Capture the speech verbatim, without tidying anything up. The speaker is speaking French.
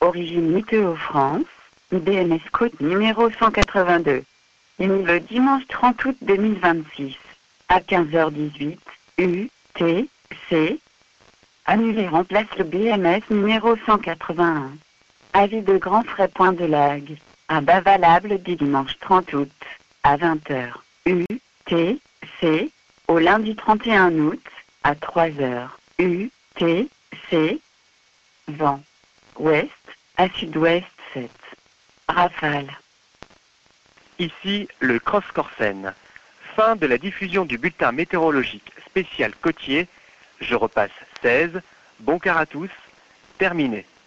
Origine Météo France, B M S Côte numéro cent quatre-vingt-deux. Émis le dimanche trente août deux mille vingt-six, à quinze heures dix-huit, U, T, C. Annulé remplace le B M S numéro cent quatre-vingt-un. Avis de grand frais point de lag. À bas valable du dimanche trente août, à vingt heures, U, T, C. Au lundi trente et un août, à trois heures, U, T, C. Vent. Ouest, à sud-ouest sept. Rafale. Ici le Cross Corsen. Fin de la diffusion du bulletin météorologique spécial côtier. Je repasse seize. Bon quart à tous. Terminé.